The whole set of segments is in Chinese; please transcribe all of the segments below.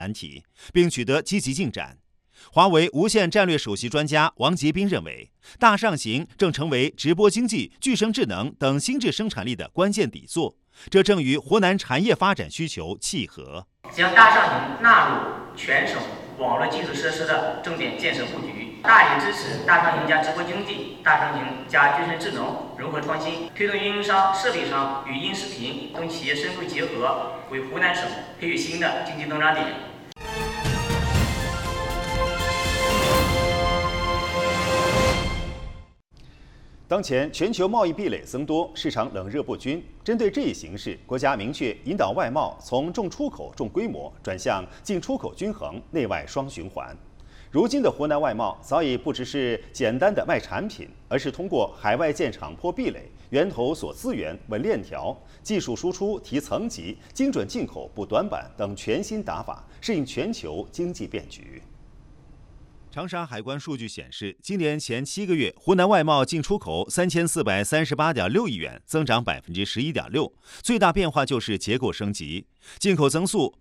难题，并取得积极进展。华为无线战略首席专家王杰斌认为，大上行正成为直播经济、具生智能等新质生产力的关键底座，这正与湖南产业发展需求契合。 将大上行纳入全省网络基础设施的重点建设布局，大力支持大上行加直播经济、大上行加具生智能融合创新，推动运营商、设备商与音视频等企业深度结合，为湖南省培育新的经济增长点。 当前全球贸易壁垒增多，市场冷热不均。针对这一形势，国家明确引导外贸从重出口、重规模转向进出口均衡、内外双循环。如今的湖南外贸早已不只是简单的卖产品，而是通过海外建厂破壁垒、源头锁资源、稳链条、技术输出提层级、精准进口补短板等全新打法，适应全球经济变局。长沙海关数据显示，今年前7个月，湖南外贸进出口3438.6亿元，增长11.6%。最大变化就是结构升级，进口增速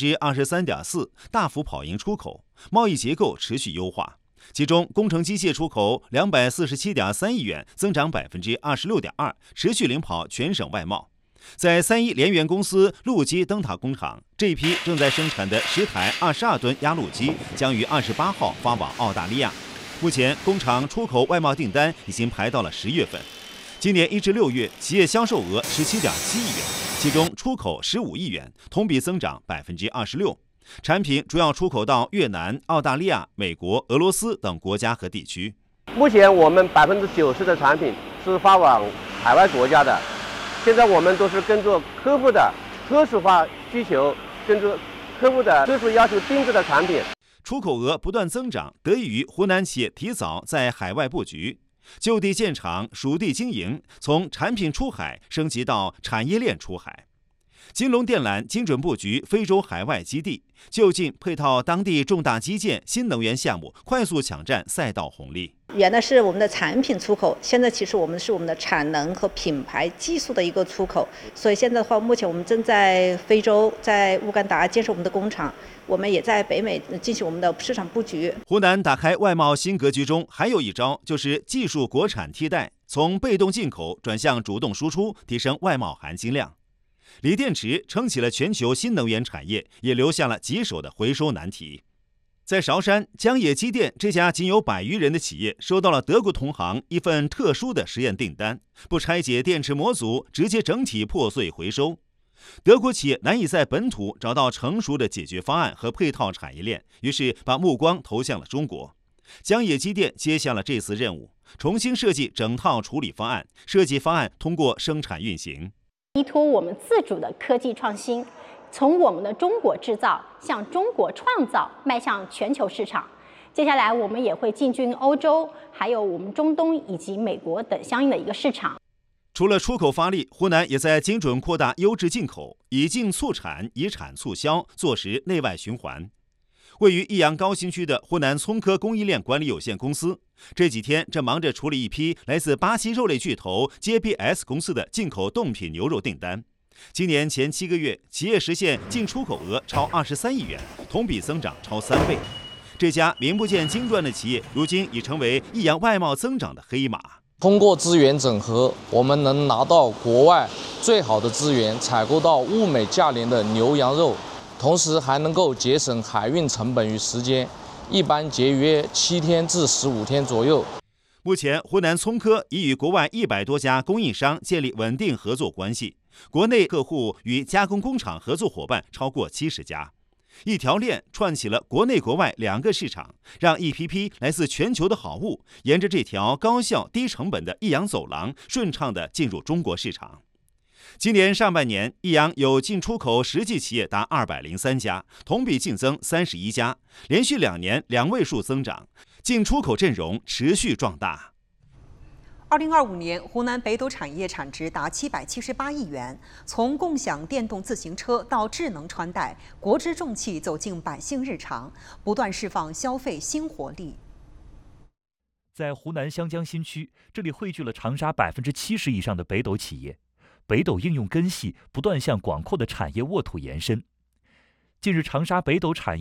23.4%，大幅跑赢出口，贸易结构持续优化。其中，工程机械出口247.3亿元，增长26.2%，持续领跑全省外贸。在3.1联源公司陆基灯塔工厂，这一批正在生产的10台22吨压路机将于28号发往澳大利亚。目前，工厂出口外贸订单已经排到了10月份。今年1至6月，企业销售额17.7亿元，其中出口15亿元，同比增长26%。产品主要出口到越南、澳大利亚、美国、俄罗斯等国家和地区。 目前我们90%的产品是发往海外国家的。现在我们都是跟着客户的特殊化需求，跟着客户的特殊要求定制的产品。 出口额不断增长，得益于湖南企业提早在海外布局，就地建厂、属地经营，从产品出海升级到产业链出海。金龙电缆精准布局非洲海外基地，就近配套当地重大基建、新能源项目，快速抢占赛道红利。 原来是我们的产品出口，现在其实我们是我们的产能和品牌技术的一个出口。所以现在的话，目前我们正在非洲、在乌干达建设我们的工厂，我们也在北美进行我们的市场布局。 湖南打开外贸新格局中，还有一招就是技术国产替代，从被动进口转向主动输出，提升外贸含金量。锂电池撑起了全球新能源产业，也留下了棘手的回收难题。在韶山，江野机电这家仅有100余人的企业收到了德国同行一份特殊的实验订单，不拆解电池模组，直接整体破碎回收。德国企业难以在本土找到成熟的解决方案和配套产业链，于是把目光投向了中国。江野机电接下了这次任务，重新设计整套处理方案，设计方案通过生产运行。 依托我们自主的科技创新，从我们的中国制造向中国创造迈向全球市场。接下来我们也会进军欧洲，还有我们中东以及美国等相应的一个市场。 除了出口发力，湖南也在精准扩大优质进口，以进促产，以产促销，做实内外循环。位于益阳高新区的湖南聪科供应链管理有限公司，这几天正忙着处理一批来自巴西肉类巨头 JBS 公司的进口冻品牛肉订单。今年前7个月，企业实现进出口额超23亿元，同比增长超3倍。这家名不见经传的企业，如今已成为益阳外贸增长的黑马。 通过资源整合，我们能拿到国外最好的资源，采购到物美价廉的牛羊肉。同时还能够节省海运成本与时间，一般节约7天至15天左右。 目前，湖南聪科已与国外100多家供应商建立稳定合作关系，国内客户与加工工厂合作伙伴超过70家，一条链串起了国内国外2个市场，让一批批来自全球的好物沿着这条高效低成本的益阳走廊，顺畅地进入中国市场。今年上半年，益阳有进出口实际企业达203家，同比净增31家，连续2年2位数增长，进出口阵容持续壮大。 2025年，湖南北斗产业产值达778亿元。从共享电动自行车到智能穿戴，国之重器走进百姓日常，不断释放消费新活力。 在湖南湘江新区，这里汇聚了长沙70%以上的北斗企业。北斗应用根系不断向广阔的产业沃土延伸。近日，长沙北斗产业